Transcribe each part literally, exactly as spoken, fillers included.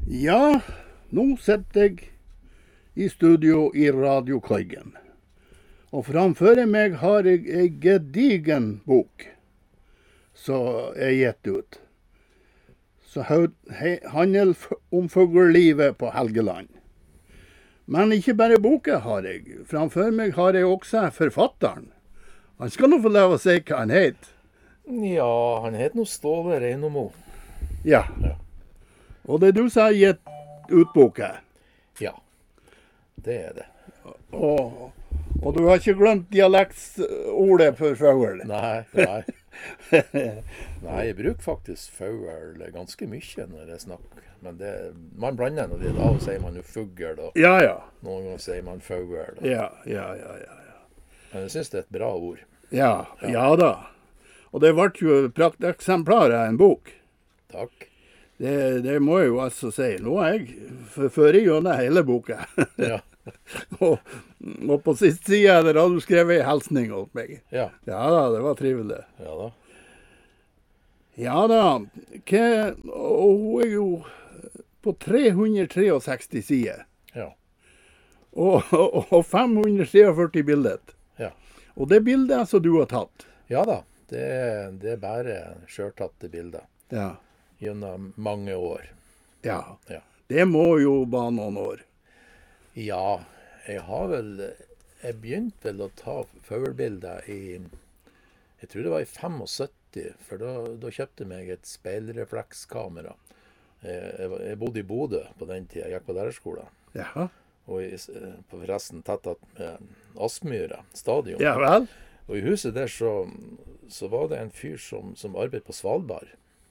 Ja, nå sitter jeg i studio i Radio Koigen. Og framfor meg har jeg en gedigen bok som er gitt ut. Så handler om fuglelivet på Helgeland. Men ikke bare boka har jeg. Framfor meg har jeg også forfatteren. Han skal nå få lov å si hva han heter. Ja, han heter noe Ståle Reinomo. Ja. Ja. Og det er du som har gitt ut boka. Ja, det er det. Og, og du har ikke glemt dialektsordet for fugl? Nei, nei. Nei, jeg bruker faktisk fugl ganske mye når jeg snakker. Men det, man blander når det da sier man jo fugl, og Ja, ja. noen ganger sier man fugl. Og, Ja, ja, ja, ja. ja. men jeg synes det er et bra ord. Ja, ja da. Og det ble jo et prakteksemplar av en bok. Takk. Det, det må jeg jo altså si. Nå er jeg fører gjennom hele boka. Ja, og, og på siste side der har du skrevet en hilsning åt meg. ja, Ja da, det var trivelig. ja da. Ja da. Hva, og hun er jo på tre hundre sekstitre sider. Ja, Og, og, og fem hundre førtifire bilder. ja. Og det bildet som du har tatt. Ja da, det, er- det er bare selvtatte bilder Ja. gjennom mange år. Ja. Ja. Det må jo bare noen år. Ja, jeg har vel Jeg begynte vel å ta fuglbilder i Jeg tror det var i syttifem, for da, da kjøpte jeg meg et speilreflekskamera. Jeg, jeg, var- jeg bodde i Bodø på den tida, jeg gikk på lærerskolen. Ja. Og i, på forresten tett at med Aspmyra stadion. Ja vel? Og i huset der så, så var det en fyr som, som arbeidet på Svalbard.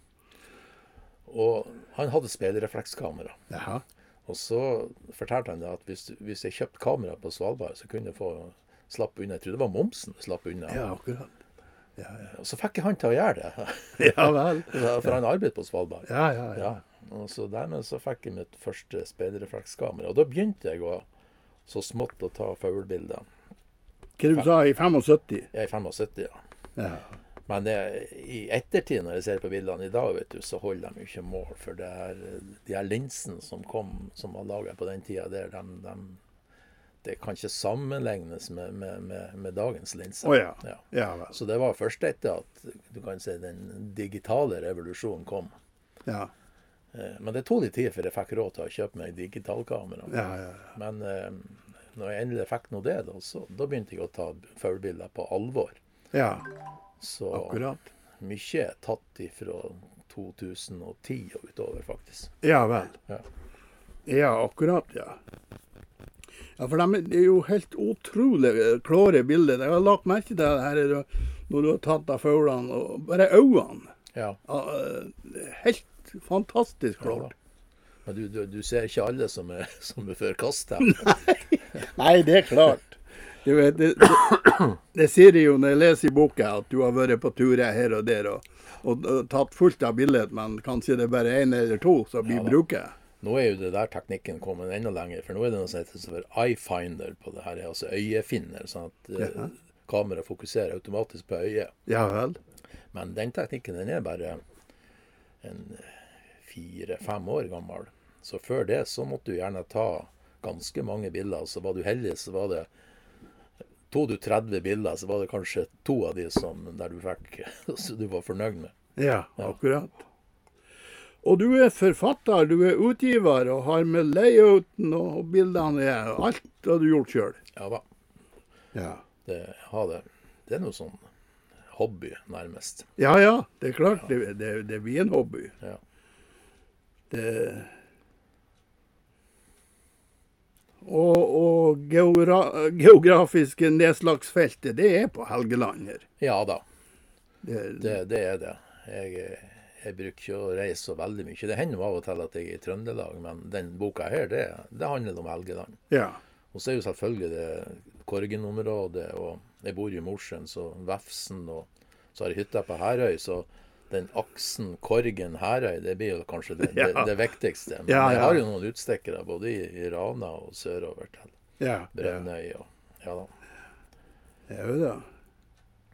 Og han hadde speilreflekskamera. Ja. Og så fortalte han da at hvis, hvis jeg kjøpte kamera på Svalbard, så kunne jeg få slappe unna. Jeg tror det var momsen slappe unna. Ja, akkurat. Ja, ja. Og så fikk jeg han til å gjøre det. Ja vel. For han arbeidet på Svalbard. Ja, ja, ja. Ja. Og så dermed så fikk jeg mitt første speilreflekskamera. Og da begynte jeg å, så smått å ta fuglbilder. Hva du sa i syttifem? Jeg er syttifem, ja. Ja. Men det, i ettertid, når jeg ser på bildene i dag, vet du, så holder de jo ikke mål. For det er, de her linsene som kom, som var laget på den tida der, de, de, det kan ikke sammenlignes med, med, med, med dagens linser. Å ja. Ja. Ja vel. Så det var først etter at du kan si, den digitale revolusjonen kom. Ja. Eh, Men det tog litt tid før jeg fikk råd til å kjøpe meg digitalkamera. Ja, ja, ja. Men eh, når jeg endelig fikk noe det, da, så, da begynte jeg å ta fuglbilder på alvor. Ja, Så akkurat. mye er tatt fra to tusen og ti og utover, faktisk. Ja vel. Ja. Ja, akkurat, ja. Ja, for de, det er jo helt utrolig klare bilder. Jeg har lagt merke til det her når du har tatt av fuglene, og bare øynene. Ja. Ja, det er helt fantastisk klart. Men du, du, du ser ikke alle som er, som er før kast her. Nei, det er klart. Du vet, det, det, det sier jo når jeg leser i boka at du har vært på turer her og der og, og, og tatt fullt av bildet, men kanskje det er bare en eller to som blir Ja da. bruket. Nå er jo det der teknikken kommet enda lenger, for nå er det noe som heter for eye-finder på det her, altså øyefinner, sånn at eh, Ja. kamera fokuserer automatisk på øyet. Ja vel. Men den teknikken, den er bare en fire-fem år gammel. Så før det så måtte du gjerne ta ganske mange bilder, så var du heldig, så var det tog du tretti bilder, så var det kanskje to av de som der du fikk, så du var fornøyd med. Ja, Ja. akkurat. Og du er forfatter, du er utgiver, og har med layouten og bildene, ja, alt har du gjort selv. Ja da, Ja. det, har det, det er noe sånn hobby nærmest. Ja, ja, det er klart, det, det, det blir en hobby. Ja. Det... Og, og geogra geografiske nedslagsfeltet, det er på Helgeland her. Ja da, Det, det, det er det. Jeg, jeg bruker ikke å reise så veldig mye. Det hender av og til at jeg er i Trøndelag, men den boka her, det, det handler om Helgeland. ja, Og så er jo selvfølgelig det Korgen-området, og jeg bor jo i Mosjøen, så Vefsen, og så har jeg hytta på Herøy, så den aksen Korgen-Herøy, det blir jo kanskje det, det, Ja. det viktigste. Men Ja, jeg ja. har jo noen utstikkere, både i, i Rana og sørover til ja, ja, Brønnøy, og ja da. ja, jo da.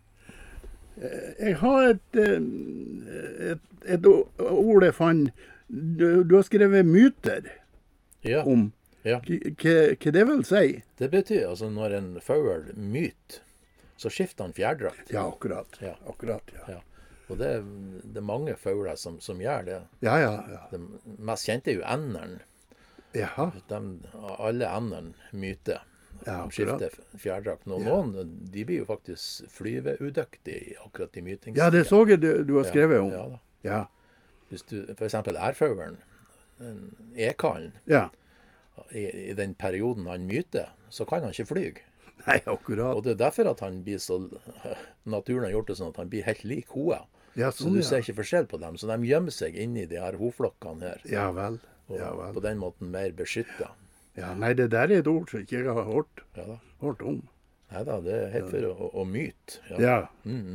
Eh, Jeg har et, eh, et, et ord jeg fant du, du har skrevet myter Ja, om. ja. K- Hva hva det vil si? Det betyr altså når en fugl myter, så skifter han fjærdrakt. Ja, akkurat. Ja. Akkurat, ja. Ja. Og det, er- det er mange fugler som, som gjør det. Ja, ja, ja. Det mest kjente er jo enderen. Jaha. De, alle endene myter. Ja, De skifter akkurat. fjærdrakt. Noen, noen de blir jo faktisk flyveudyktige akkurat i mytingen. Ja, det så jeg du, du har skrevet om. Ja, da. Ja. Hvis du, for eksempel ærfuglen, den ekallen, Ja. i, i den perioden han myter, så kan han ikke flyge. Nei, akkurat. Og det er derfor at han blir så naturen har gjort det sånn at han blir helt lik hoa. Ja, Så sånn, du ja. ser ikke forskjell på dem. Så de gjemmer seg inni de her hoflokkene her. Ja vel. Og Ja vel. på den måten mer beskytta. Ja, nei, det der er et ord som jeg ikke har hørt, Ja da. hørt om. Nei da, det er helt for å, å, å myte. Ja. Ja. Mhm.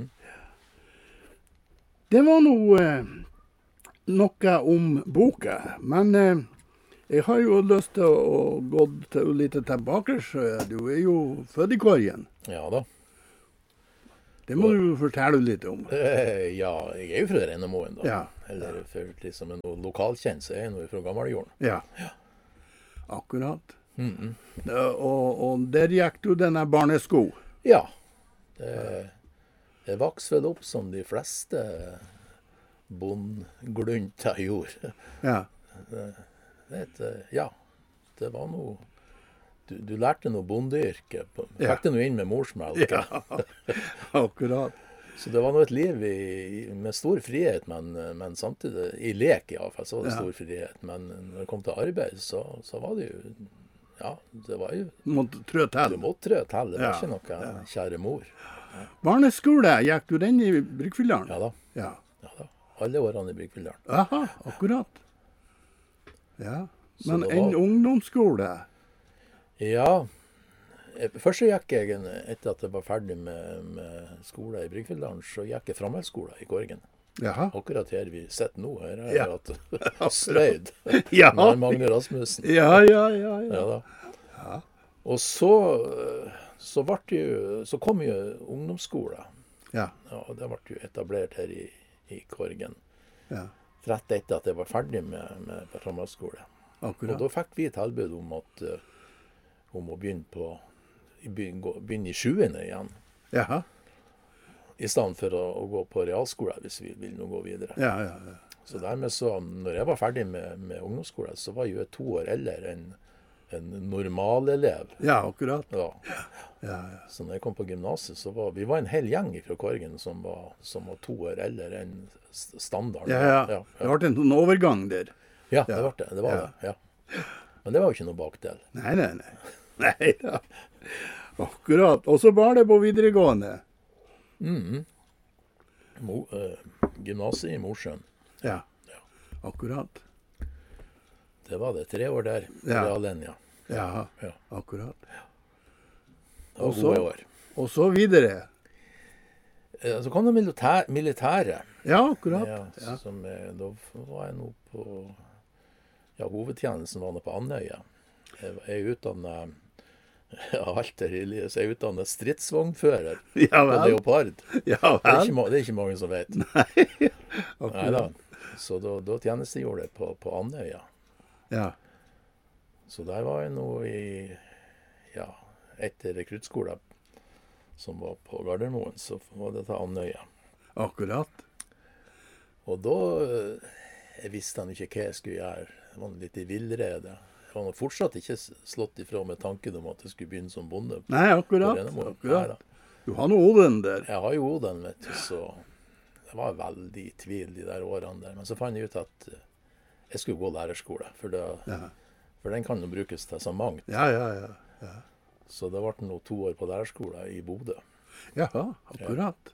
Det var noe, eh, noe om boka, men eh, jeg har jo lyst til å, å gå til, litt tilbake. Så du er jo født i Korgen. Ja da. Det må du fortelle litt om. Eh, ja, jeg er jo fra Rennemoen, da. Ja. Eller for liksom en lokalkjent, så er jeg nå fra Gammeljorden. Ja. Akkurat. Mhm. Eh, Og, og der gikk du denne barnesko. Ja. Det, det vokste vel opp som de fleste bondglunter gjorde. Ja. Det, et, eh, ja, det var noe Du, du lærte noe bondeyrke. på- Ja. Fikk det noe inn med morsmelk. Ja, akkurat. Så det var nå et liv i, med stor frihet, men, men samtidig i lek iallfall, så var det Ja. stor frihet. Men når det kom til arbeid, så, så var det jo Ja, det var jo Måtte trø Du til. måtte trø til. Det var Ja, ikke noe kjære mor. Barneskole, gikk du den i Bryggfylldalen? Ja da. Ja. Ja da. Alle årene i Bryggfylldalen. Aha, akkurat. Ja. Så Men det en var- ungdomsskole? Ja. eh, Først så gikk jeg, en- etter at jeg var ferdig med, med skole i Bryggfylldalen, så gikk jeg framhaldsskole i Korgen. Jaha. Akkurat her vi sitter nå. Her har Ja. jeg hatt sløyd Ja. med Magne Rasmussen. Ja, ja, ja. Ja ja. da. Ja. Og så, så, ble det jo, så kom jo ungdomsskole. Ja. Ja, og det ble jo etablert her i, i Korgen. Ja. Rett etter at jeg var ferdig med, med framhaldsskole. Og Akkurat. da fikk vi tilbud om, at, eh, om å begynne på i begyn- gå- begynne i sjuende igjen. Jaha. I stedet for å, å gå på realskole hvis vi vil nå gå videre. Ja, ja, ja. Så dermed så, når jeg var ferdig med, med ungdomsskole, så var jeg jo to år eldre enn en normalelev. Ja, akkurat. Ja. Ja, ja. Så når jeg kom på gymnaset, så var vi var en hel gjeng fra Korgen som var, som var to år eldre enn s- standarden. Ja, ja. ja, Det ble en sånn overgang der. Ja, det var det. Det var Ja. det, ja. Men det var jo ikke noe bakdel. Nei, nei, nei. Nei da. Akkurat. Og så var det på videregående. Mhm. Mo- eh, Gymnaset i Mosjøen. Ja. Akkurat. Det var det. Tre år der. Ja. Reallinja. Ja, Ja. akkurat. Det var Og så- gode år. Og så videre. Eh, Så kom det militær, militæret. Ja, akkurat. Ja, Ja. som, eh, da var jeg nå på Ja, hovedtjenesten var nå på Andøya. Jeg var- jeg er utdannet ja, alt det i livet, så jeg er utdannet stridsvognfører Ja på vel. Leopard. Ja Det er, vel. ikke, ma- det er ikke mange som vet. Nei da. Akkurat. Så da, da tjenestegjorde jeg på, på Andøya. Ja. Så der var jeg nå i ja, etter rekruttskolen som var på Gardermoen, så var det til Andøya. Akkurat. Og da eh, jeg visste han ikke hva jeg skulle gjøre. Jeg var litt i villrede. Jeg var nå fortsatt ikke s- slått ifra med tanken om at jeg skulle begynne som bonde. Nei, akkurat. på Rennemoen. akkurat. Neida. Du har nå odelen der. Jeg har jo odelen, vet du, så jeg var veldig i tvil de der årene der. Men så fant jeg ut at eh, jeg skulle gå lærerskole, for, det, Ja, for den kan jo brukes til så mangt. ja, ja. ja. Så det ble nå to år på lærerskole i Bodø. Jaha, akkurat.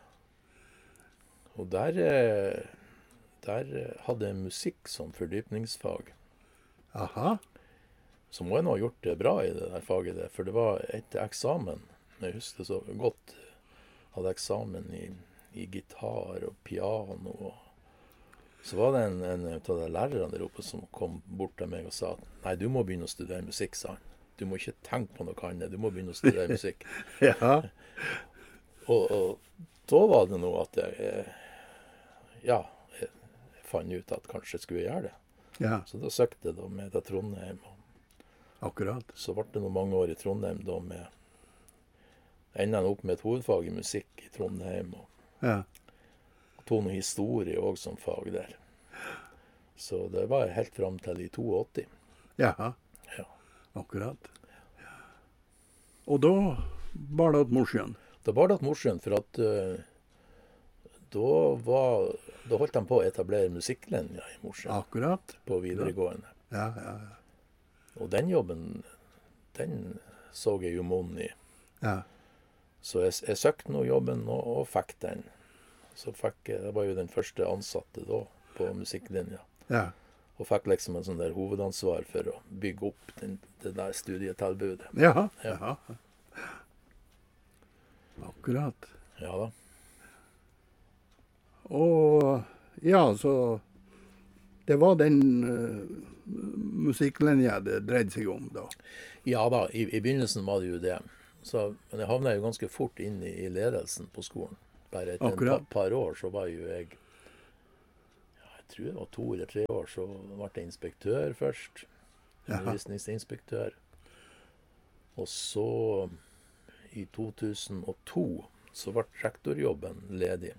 Og der, eh, der eh, hadde jeg musikk som fordypningsfag. Aha. Så må jeg nå ha gjort det bra i det der faget der, for det var etter eksamen. Jeg husker det så godt. Jeg hadde eksamen i, i gitar og piano. Og så var det en, en av de lærerne der oppe som kom bort til meg og sa nei, du må begynne å studere musikk, sa han. Du må ikke tenke på noe annet, du må begynne å studere musikk. Ja. Og, og da var det noe at jeg eh, ja, jeg fant ut at kanskje skulle jeg gjøre det. Ja, Så da søkte jeg da med til Trondheim. Og akkurat. så ble det noen mange år i Trondheim da med enda opp med et hovedfag i musikk i Trondheim. Og Ja, tok noe historie også som fag der. Så det var helt fram til i åttito. ja, Ja. akkurat. Og da bar det til Mosjøen. Da var det Mosjøen, for at eh, da var Da holdt de på å etablere musikklinja i Mosjøen Akkurat. på videregående. Ja, ja, ja. Og den jobben, den så jeg jo monn i. Ja, Så jeg, jeg søkte nå jobben og, og fikk den. Så fikk jeg, det var jo den første ansatte da på musikklinja. ja. Og fikk liksom en sånn der hovedansvar for å bygge opp den, det der studietilbudet. Jaha, Ja. jaha. Akkurat. Ja da. Og ja, så det var den uh, musikklinja det dreide seg om da. Ja da, i, i begynnelsen var det jo det. Så, men jeg havna jo ganske fort inn i, i ledelsen på skolen. Bare etter et Akkurat. par, par år så var jo jeg ja, Jeg tror det var to eller tre år, så ble jeg inspektør først. Jaha. Undervisningsinspektør. Og så, i to tusen og to, så ble rektorjobben ledig.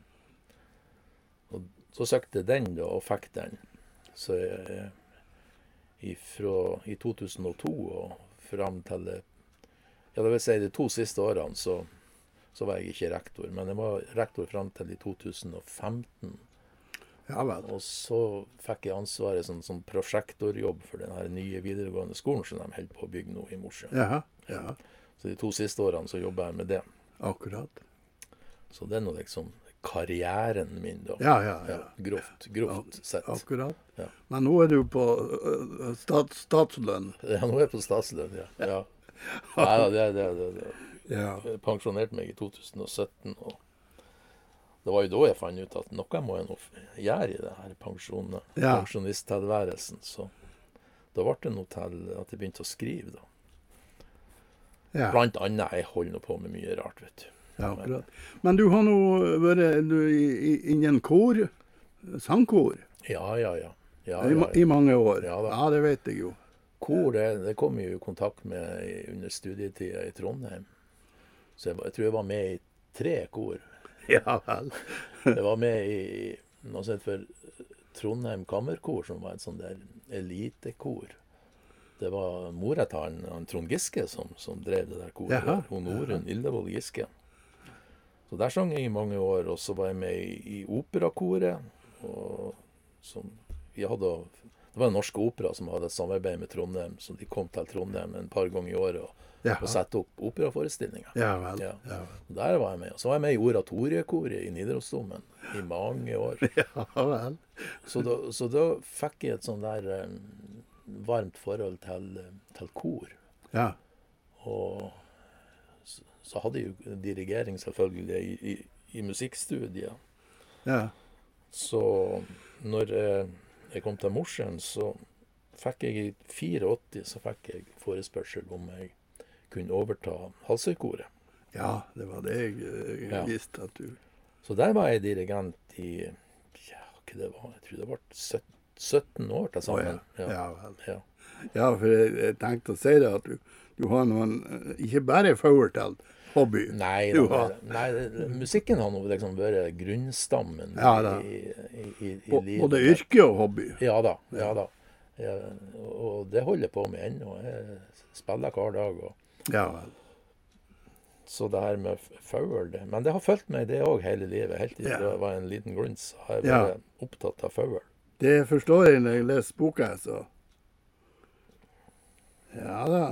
Og så søkte jeg den da, og fikk den. Så jeg, ifra, i to tusen og to og fram til det, ja, det vil si de to siste årene, så, så var jeg ikke rektor. Men jeg var rektor fram til i to tusen og femten. Ja vel. Og så fikk jeg ansvaret som, som prosjektorjobb for den her nye videregående skolen som de holder på å bygge nå i Mosjøen. Jaha, ja, Så de to siste årene så jobber jeg med det. akkurat. Så det er nå liksom karrieren min da. Ja, ja, Ja, ja. grovt, grovt sett. Akkurat. Ja. Men nå er du på uh, stat, statslønn. Ja, nå er jeg på statslønn, ja. ja. Nei, da, det, det, det, det. Ja, Jeg pensjonerte meg i to tusen og sytten, og det var jo da jeg fant ut at noe må jeg nå gjøre i det her pensjon, Ja. pensjonisttilværelsen. Så da ble det noe til at jeg begynte å skrive, da. ja, Blant annet, jeg holder nå på med mye rart, vet du. ja, akkurat. Men du har nå vært du, i, i, innen kor, sangkor, Ja, ja, ja. ja, i, ja, ma- i ja. mange år. Ja da. Ja, det vet jeg jo. Kor, det, det kom jeg jo i kontakt med i- under studietida i Trondheim. Så jeg, var- jeg tror jeg var med i tre kor. Ja vel. Jeg var med i noe som heter for Trondheim Kammerkor, som var et sånn der elitekor. Det var mora til han, han Trond Giske som, som drev det der koret. Jaha, Hun Norunn Ildevold Giske. Så der sang jeg i mange år, og så var jeg med i, i operakoret. Og som vi hadde, det var en norsk opera som hadde et samarbeid med Trondheim, så de kom til Trondheim en par ganger i året og, Ja, og sette opp operaforestillinger. ja vel. Ja. Ja, Og der var jeg med. Og så var jeg med i oratoriekoret i Nidarosdomen i mange år. ja vel. Så da, så da fikk jeg et sånn der eh, varmt forhold til, til kor. Ja, Og så, så hadde jeg jo dirigering selvfølgelig i, i, i musikkstudiet. ja, Så når eh, jeg kom til Mosjøen, så fikk jeg i åttifire så fikk jeg forespørsel om jeg kunne overta Halsøykoret. ja, det var det jeg eh, Ja. visste at du... Så der var jeg dirigent i ja, hva det var, jeg tror det ble sytten år til Å, sammen. ja. Ja vel. Ja. Ja, for jeg, jeg tenkte å si det at du, du har noen, eh, ikke bare fugl til hobby. Nei, Du da, har- nei, det- musikken har nå liksom vært grunnstammen Ja, da. i, i, i, i Bo- livet. Både yrke og hobby. Ja da. ja da. Ja, og det holder jeg på med ennå. Jeg spiller hver dag. Og, Ja vel. så det her med f- fugl det- Men det har fulgt meg det òg hele livet. Helt til Ja. jeg var en liten grunn, så har jeg Ja. vært opptatt av fugl. Det forstår jeg når jeg leser boka, så... Ja da.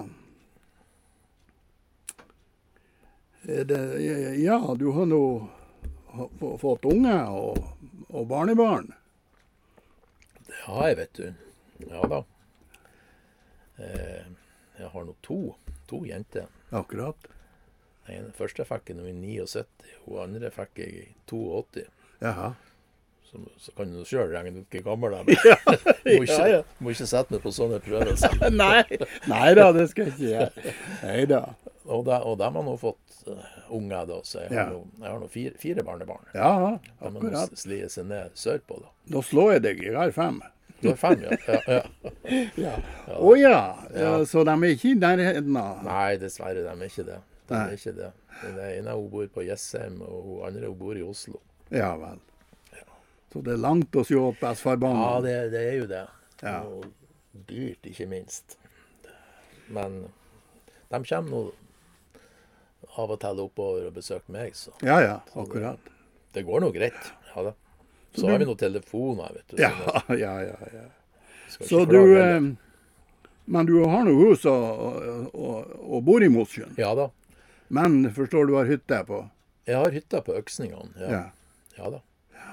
Er det, ja, du har nå ha- få- fått unge og, og barnebarn. Det har jeg, vet du. Ja da. Eh, jeg har nå to, to jenter. Akkurat. Den første fikk jeg nå i syttini, og den andre fikk jeg i åttito. Jaha. Så, så kan du sjøl regne ut hvor gammel jeg er. Må ikke, Ja, ja. må ikke sette meg på sånne prøvelser. Nei, nei da, det skal jeg ikke gjøre. Nei da. og, de, og de har nå fått uh, unger, da, så jeg har Ja. nå, jeg har nå fire, fire barnebarn. Ja, De må nå akkurat. slie seg ned sørpå, da. Da slår jeg deg. Jeg har fem. Du har fem, ja. ja, ja. Ja. Å ja. ja. Ja. Så de er ikke i nærheten av Nei, dessverre, de er ikke det. De Nei. er ikke det. Den ene hun bor på Jessheim, og hun andre hun bor i Oslo. Ja vel. Så det er langt å se opp Ja, Esfarbanen. det, det er jo det. Ja. Og dyrt, ikke minst. Men de kommer nå av og til oppover og besøker meg, så Ja ja, akkurat. det går nå greit. Ja da. Så Så har du- vi noen telefoner, vet du. Ja, så ja, ja. ja. det skal Så ikke du klage heller. eh, Men du har nå hus og, og, og, og bor i Mosjøen. Ja da. Men forstår du har hytte på? Jeg har hytta på Øksningene. Ja. Ja. ja da.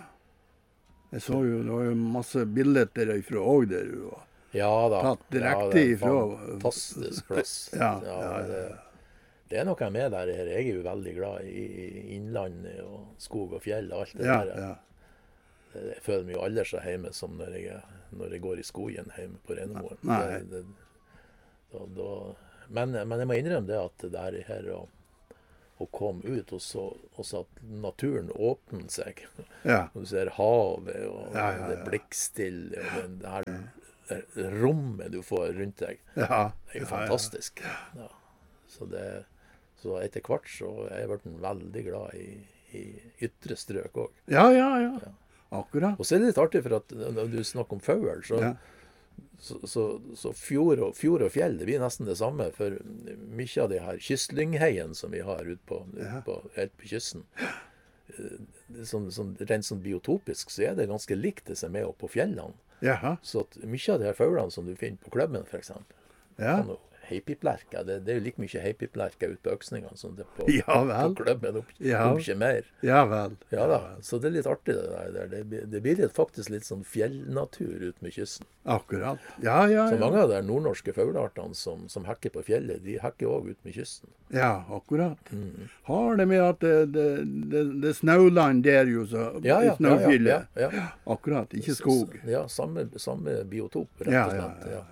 Jeg så jo, det var jo masse bilder ifra òg der du var. Ja da. Tatt direkte ja, det er ifra- Fantastisk plass. Ja, ja, ja, det, det er noe med der her. Jeg er jo veldig glad i i innlandet og skog og fjell og alt det Ja, der. ja. Jeg føler meg jo aldri så hjemme som når jeg, er- når jeg går i skogen hjemme på Reinemoen. Nei. Det- det- Da, da, men, men jeg må innrømme det at det der her å, å komme ut, og så, og så at naturen åpner seg. ja. Og du ser havet, og Ja, ja, det ja. er blikkstille, og den, det her det rommet du får rundt deg. ja. Det er jo Ja, ja. fantastisk. Ja. Så, det, så etter hvert så er jeg blitt veldig glad i, i ytre strøk òg. Ja, ja, ja. Akkurat. Og så er det litt artig, for at når du snakker om fugl, så, Ja. så, så, så fjord, og, fjord og fjell det blir nesten det samme. For mye av de her kystlyngheiene som vi har ute på, Ja. på, helt på kysten, eh, det er sånn, sånn, rent sånn biotopisk så er det ganske likt det som er oppe på fjellene. Jaha. Så at mye av de her fuglene som du finner på klubben, f.eks. Ja. Heipiplerker. Det, det er jo like mye heipiplerker ute på Øksningene som det er på, Ja vel. på klubben. Opp, Ja. Om ikke mer. Ja vel. Ja da. Så det er litt artig det der. Det, blir- det blir litt, faktisk litt sånn fjellnatur ut med kysten. Akkurat. Ja, ja, Så ja. mange av de nordnorske fugleartene som, som hekker på fjellet, de hekker òg ut med kysten. Ja, akkurat. Mm. Har det med at det, det, det, det er snauland der jo, så Ja, ja. i ja, ja, snaufjellet. ja, ja. Akkurat, ikke skog. Så- Ja, samme, samme biotop, rett Ja, og ja, slett. ja, Ja,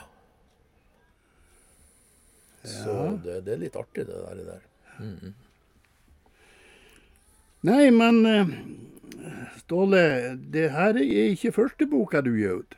Så det, det er litt artig, det der. det der. Mm. Nei, men eh, Ståle, det her er ikke første boka du gir ut.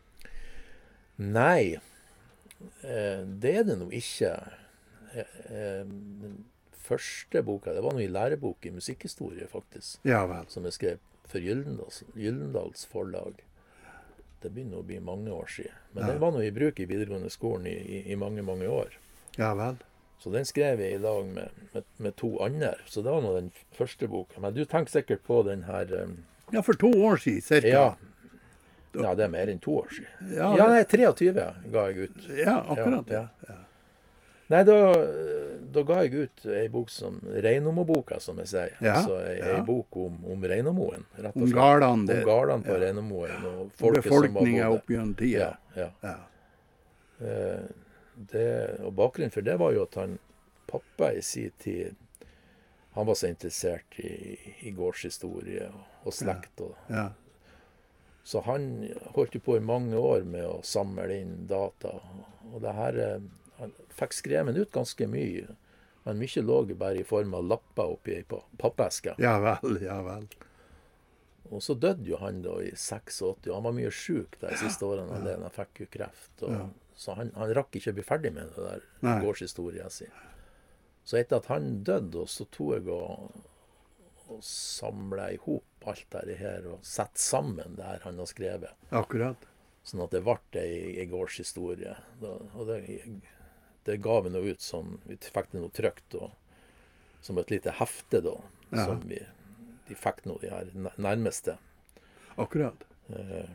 Nei, eh, det er det nå ikke. Eh, eh, Den første boka, det var noe i lærebok i musikkhistorie, faktisk. Ja vel. Som jeg skrev for Gyldendals, Gyldendals forlag. Det begynner å bli mange år siden. Men Ja. den var nå i bruk i videregående skolen i, i, i mange, mange år. Ja vel. Så den skrev jeg i lag med, med, med to andre. Så det var nå den første boka. Men du tenker sikkert på den her um, Ja, for to år siden, cirka. ja. ja, det er mer enn to år siden. Ja, Ja, nei, treogtyve ga jeg ut. ja, akkurat. Ja, Ja. Nei, da, da ga jeg ut ei bok som Reinomo-boka, som jeg sier. Ja, Altså ei, ja. ei bok om, om Reinomoen, rett og Om slett. gardene Om der. gardene på Ja. Reinomoen, og folket som Befolkninga var opp gjennom tida. Ja, ja. Ja. Eh, det, og bakgrunnen for det var jo at han, pappa i sin tid, han var så interessert i, i gårdshistorie og, og slekt. Og, Ja. så han holdt jo på i mange år med å samle inn data. Og det her, eh, han fikk skrevet ut ganske mye, men mye lå bare i form av lapper oppi ei pa- pappeske. ja vel, ja vel. Og så døde jo han da i åttiseks, og han var mye syk de siste årene. Han, levde. Han fikk jo kreft. Og, Ja. Så han, han rakk ikke å bli ferdig med det der Nei. gårdshistoria si. Så etter at han døde, og så tok jeg og, og samla i hop alt det her og sette sammen det her han har skrevet. Akkurat. Sånn at det ble ei, ei gårdshistorie. Da, og det, det ga vi noe ut som vi fikk det noe trygt, og som et lite hefte, da. Ja. Som vi, de fikk nå, de her nær- nærmeste. Akkurat. Eh,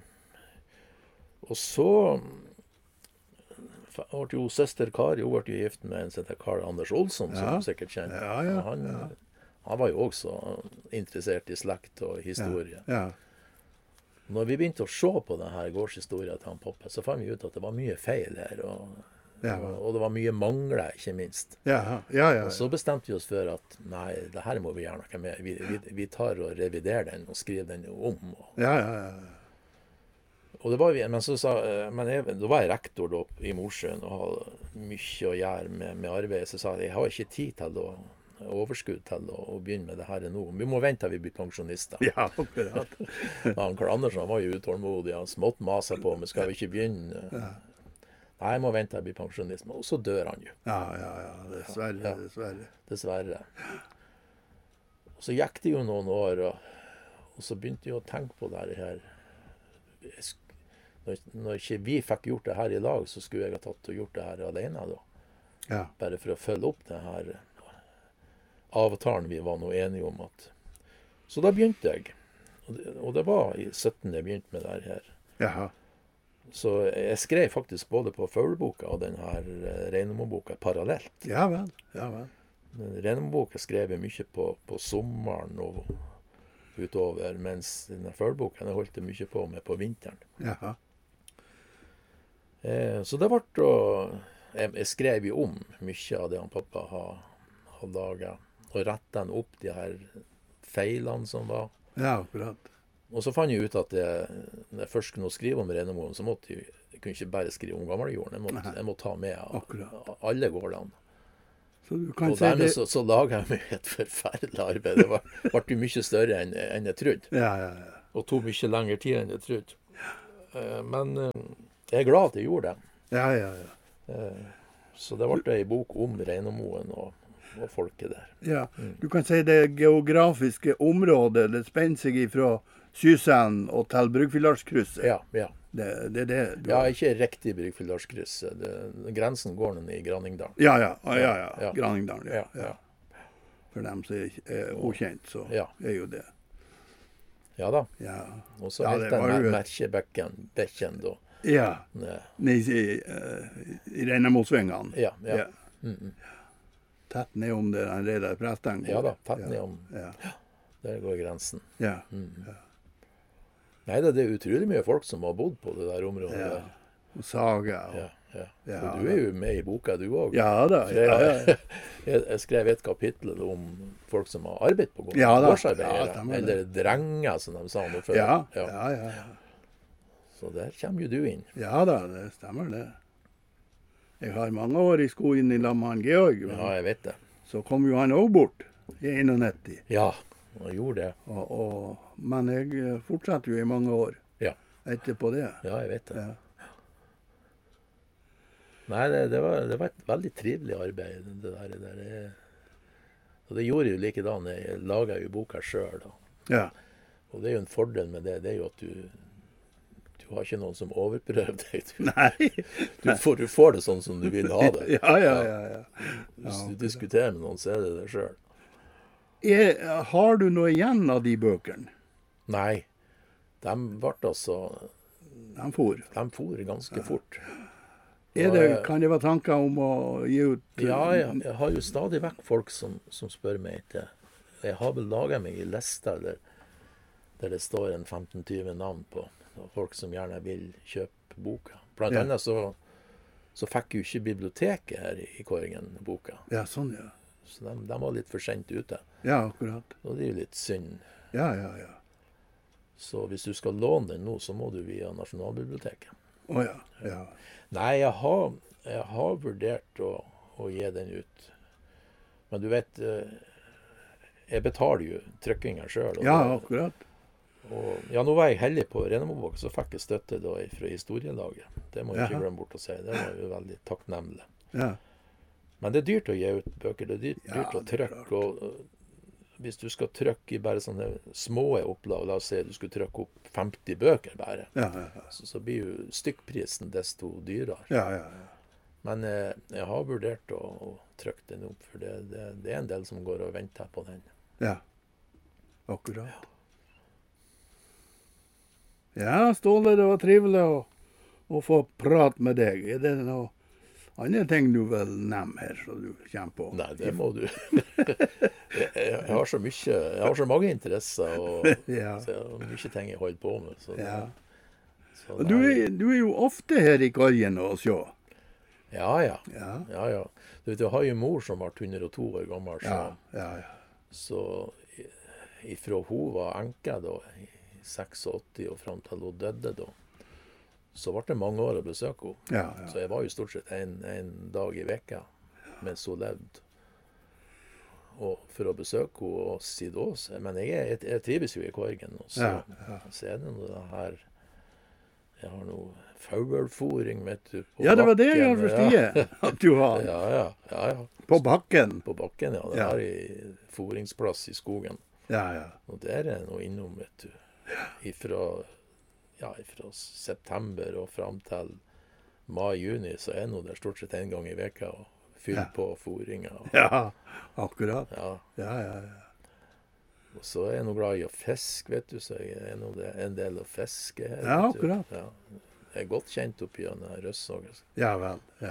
og så ble jo søster Kari hun ble jo gift med en som heter Karl Anders Olsson, som Ja. du sikkert kjenner. Ja, ja, Og han, ja. han var jo også interessert i slekt og historie. Ja. Når vi begynte å se på denne gårdshistorien til han Poppe, så fant vi ut at det var mye feil her, og, Ja. og, og det var mye mangler, ikke minst. Ja, ja, ja. Og så bestemte vi oss for at nei, det her må vi gjøre noe med. Vi, vi, vi tar og reviderer den og skriver den om. Og, Ja, ja, ja. Og det var vi, men så sa, men jeg, da var jeg rektor da, i Mosjøen og hadde mye å gjøre med, med arbeidet. Så jeg sa jeg har ikke tid til å overskudd til å, å begynne med det her nå. Vi må vente til vi blir pensjonister. Ja, akkurat. Han Karl Andersen var jo utålmodig. Han smått maset på, men skal vi ikke begynne? Ja. Nei, jeg må vente til jeg blir pensjonist. Og så dør han jo. Ja, ja, ja. Dessverre, Ja. dessverre. Dessverre. Og så gikk det jo noen år, og, og så begynte jeg å tenke på det her. Jeg sk- Når, når ikke vi fikk gjort det her i lag, så skulle jeg ha tatt og gjort det her alene da. Ja. Bare for å følge opp det her avtalen vi var nå enige om. At. Så da begynte jeg. Og det, og det var i sytten jeg begynte med det her. Jaha. Så jeg skrev faktisk både på Fugleboka og denne Reinemo-boka parallelt. Ja vel, ja vel. Reinemo-boka skrev jeg mye på, på sommeren og utover, mens denne Fugleboka holdt jeg mye på med på vinteren. Jaha. Eh, så det ble å jeg, jeg skrev jo om mye av det han pappa har, har laget, og rettet han opp de her feilene som var. Ja, akkurat. Og så fant jeg ut at det, når jeg først skulle skrive om Reinemo, så måtte jeg, jeg kunne ikke bare skrive om gammeljorden. Jeg måtte, jeg måtte ta med Akkurat. alle gårdene. Så du kan Og si dermed det... så, så laget jeg meg et forferdelig arbeid. Det var, ble jo mye større enn, enn jeg trodde. Ja, ja, ja. Og tok mye lengre tid enn jeg trodde. Eh, Men eh, jeg er glad at jeg gjorde det. Ja, ja, ja. Eh, Så det ble ei bok om Reinemoen og, og folket der. Ja, du kan si det geografiske området, det spenner seg ifra Sysand og til Bryggfilardskrysset. Ja, ja. Det, det er det du Ja, har. ikke riktig Bryggfilardskrysset. Grensen går ned i Granningdalen. Ja, ja, ja, ja, ja. Ja. Granningdalen, ja. Ja, ja. ja. For dem som er, er ukjent, så Ja. er jo det. Ja da. Ja, Og så Ja, helt det den var jo mer et- Merkebekken, Bekken da. ja. Ned. Nede i, uh, i Reinemo-svingene. Ja, ja. Ja. Mm, mm. Tett nedom der han Reidar Presteng går. Ja da, tett nedom. Ja, Der går grensen. ja. Nei, det, det er utrolig mye folk som har bodd på det der området. ja. der. Og Saga. Og, Ja, ja. Ja, Og du er jo med i boka, du òg. ja da. Ja, ja. Jeg, jeg skrev et kapittel om folk som har arbeidet på gården. Ja da. Gårdsarbeidere. Ja, stemmer det. eller drenger, som de sa nå før. Ja, ja, ja, ja. Så der kommer jo du inn. Ja da, det stemmer det. Jeg har mange år i skogen i lag med han Georg, men Ja, jeg vet det. så kom jo han òg bort i nittien. Ja, han gjorde det. Og, og, men jeg eh, fortsatte jo i mange år Ja, etterpå det. ja jeg vet det. Ja. Nei, det, det, var, det var et veldig trivelig arbeid, det der. Det der. Og det gjorde jeg jo likedan. Jeg laget jo boka sjøl. Ja. Og det er jo en fordel med det, det er jo at du du har ikke noen som overprøver deg. Du, Nei. du, får, du får det sånn som du vil ha det. Ja, ja, ja. ja. Hvis du diskuterer med noen, så er det det sjøl. Er, har du noe igjen av de bøkene? Nei, de ble altså De for. De for ganske fort. Er det, kan det være tanker om å gi ut Ja, jeg, jeg har jo stadig vekk folk som, som spør meg etter. Jeg har vel laget meg en liste der, der det står en femten til tjue navn på. Og folk som gjerne vil kjøpe boka. Blant Ja. annet så, så fikk jo ikke biblioteket her i Korgen boka. Ja, sånn, ja. Så de, de var litt for sent ute. Ja, akkurat. Og det er jo litt synd. Ja, ja, ja. Så hvis du skal låne den nå, så må du via Nasjonalbiblioteket. Å ja. Ja. Nei, jeg har, jeg har vurdert å, å gi den ut. Men du vet, eh, jeg betaler jo trykkinga sjøl. Ja, akkurat. Og, ja, nå var jeg heldig på Reinemo-boka, så fikk jeg støtte da fra historielaget. Det må jeg ikke Jaha. glemme bort å si. Det var jo veldig takknemlig. Ja. Men det er dyrt å gi ut bøker. Det er dyrt, Ja, dyrt å det er trykke. Og øh, hvis du skal trykke i bare sånne små opplag, la oss si du skulle trykke opp femti bøker bare, Ja, ja, ja. så, så blir jo stykkprisen desto dyrere. Ja, ja, ja. Men eh, jeg har vurdert å, å trykke den opp, for det, det, det er en del som går og venter på den. Ja. Akkurat. Ja, Ståle, det var trivelig å, å få prate med deg. Er det noe andre ting du vil nevne her, som du kommer på? Nei, det må du. jeg, jeg, har så mye, jeg har så mange interesser, og Ja. så jeg har mye ting jeg holder på med. Så det, Ja. så Og du nei. er, du er jo ofte her i Korgen og se. Ja, ja. Ja. ja, ja. Du vet, jeg har jo en mor som ble hundre og to år gammel, så, Ja, ja, ja. så i- ifra hun var enke da, i åttiseks og fram til hun døde da, så ble det mange år å besøke henne. Ja, ja. Så jeg var jo stort sett en, en dag i veka mens hun levde. Og for å besøke henne og si det også. Men jeg, er, jeg trives jo i Korgen. Og så, Ja, ja. så er det noe det her Jeg har noe fuglefôring, vet du. På Ja, det var det jeg bakken. forstod at du har. Ja, ja, ja, ja. På bakken. På bakken, ja. Det Ja. er i fôringsplass i skogen. Ja, ja. Og der er jeg nå innom, vet du. Ifra, ja, ifra september og fram til mai-juni, så er jeg nå der stort sett en gang i veka og fyller Ja. på fôringa. Og, Ja, akkurat. ja. Ja, ja, ja. Og så er jeg nå glad i å fiske, vet du, så jeg er nå det- en del å fiske her. Ja, vet du. akkurat. Ja. Jeg er godt kjent oppi denne Røssåg. Altså. Ja vel. Ja.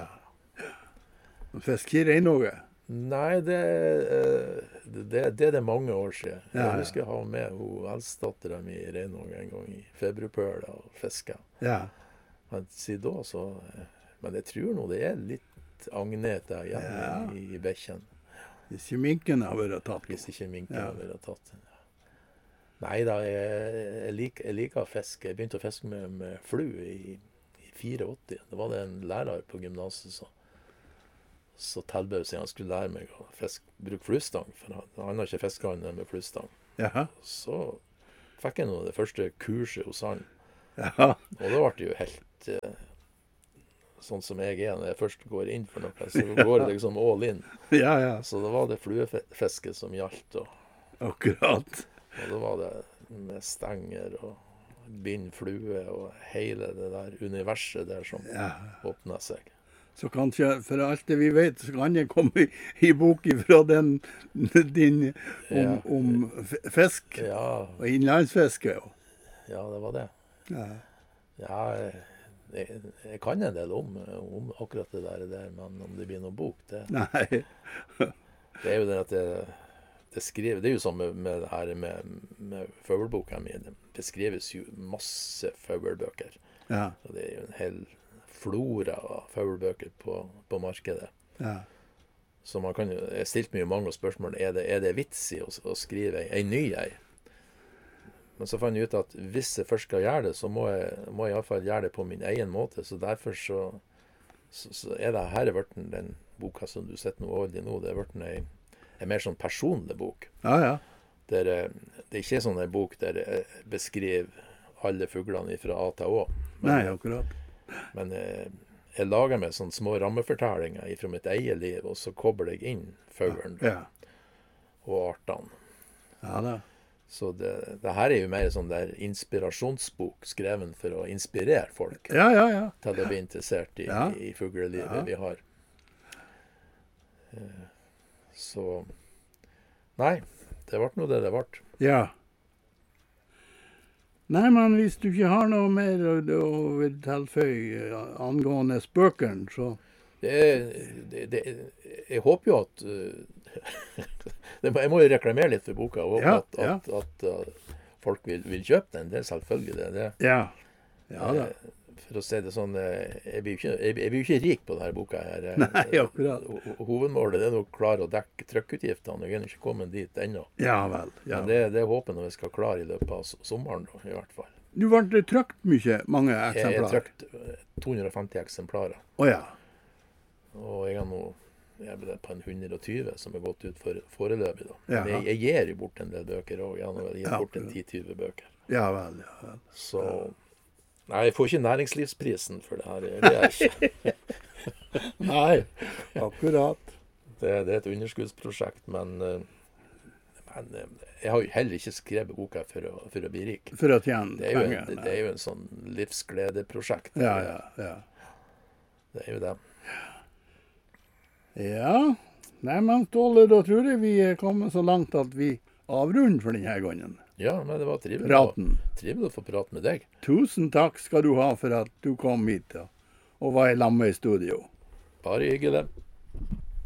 Fisker i Reinåge? Nei, det, eh, det, det er det mange år siden. Ja, ja. Jeg husker jeg har med hun eldstedattera mi i Reinåg en gang i februarpøla og fiska. Ja. Men siden da, så eh, Men jeg tror nå det er litt agnet der igjen Ja. i, i bekken. Hvis ikke minken har vært tatt. Hvis ikke minken Ja. har vært tatt. Nei da, jeg, jeg, liker, jeg liker å fiske. Jeg begynte å fiske med, med flue i, i åttifire. Det var det en lærer på gymnaset som så tilbød seg han skulle lære meg å fiske, bruke fluestang. For han, han har ikke fiska med fluestang. Ja. Så fikk jeg nå det første kurset hos han. Ja. Og da ble det jo helt eh, sånn som jeg er når jeg først går inn for noe. Så går det liksom all in. Ja, ja. Så da var det fluefiske som gjaldt. Og, Akkurat. og da var det med stenger og bind flue og hele det der universet der som Ja. åpna seg. Så kanskje, for alt det vi vet, så kan det komme i, i bok fra den din om, Ja. om f- fisk Ja, og innlandsfiske. jo. ja, det var det. Ja. Ja, jeg, jeg kan en del om, om akkurat det der, der, men om det blir noen bok, det, Nei. det er jo det at det, det skriver, det er jo sånn med, med det her med, med fugleboka mi, det beskrives jo masse fuglebøker, Ja. og det er jo en hel flora av fuglebøker på, på markedet. Ja. Så man kan jo, jeg stilte meg jo mange spørsmål, er det, er det vits i å, å skrive en, en ny ei? Men så fant jeg ut at hvis jeg først skal gjøre det, så må jeg, må jeg i hvert fall gjøre det på min egen måte. Så derfor så, så, så er det her blitt den boka som du sitter nå og holder i nå, det er blitt en, en mer sånn personlig bok. Ja, ja. Der, eh, det er ikke sånn en bok der jeg beskriver alle fuglene fra A til Å. Nei, akkurat. Men eh, jeg lager meg sånne små rammefortellinger fra mitt eget liv, og så kobler jeg inn fuglen Ja. og artene. Ja da. Så det, det her er jo mer sånn der inspirasjonsbok skreven for å inspirere folk Ja, ja, ja. til å bli interessert i, Ja. i fuglelivet Ja. vi har. Eh, Så Nei, det ble nå det det ble. Ja. Nei, men hvis du ikke har noe mer å, å vil tilføye eh, angående spøkene, så Det, er- det, det, jeg håper jo at eh, det må- Jeg må jo reklamere litt for boka. Og håper Ja, at, at, at, uh, folk vil, vil kjøpe den. Det er selvfølgelig det. det. Ja. Ja da. Eh, For å si det sånn, eh, jeg blir jo ikke, jeg, jeg blir jo ikke rik på denne boka her. Eh, Nei, akkurat. ho- ho- Hovedmålet det er å klare å dekke trykkutgiftene. Jeg er ikke kommet dit ennå. Ja vel. Ja. Men det, det er håpet når vi skal klare i løpet av s- sommeren, da, i hvert fall. Du ble trykt mye, mange Jeg har eksemplarer. trykt eh, to hundre og femti eksemplarer. Å ja. Og jeg har nå jeg er vel på en hundre og tjue som er gått ut for, foreløpig. da. Men Jaha. jeg, jeg gir jo bort en del bøker òg. Jeg har nå vel gitt Ja, bort en akkurat. ti til tjue bøker. Ja vel. Ja vel. Så Nei, jeg får ikke næringslivsprisen for det her. Det er ikke. Nei, akkurat. Det, det er et underskuddsprosjekt, men, eh, men eh, jeg har jo heller ikke skrevet boka for å, for å bli rik. For å tjene Det er, jo en, penger. det, det er jo en sånn livsgledeprosjekt. Ja, ja, ja. Det er jo det. Ja. Nei, men Ståle, da tror jeg vi er kommet så langt at vi avrunder for denne gangen. Ja, men det var trivelig, Praten. å- trivelig å få prate med deg. Tusen takk skal du ha for at du kom hit da, og var i lag med i studio. Bare hyggelig.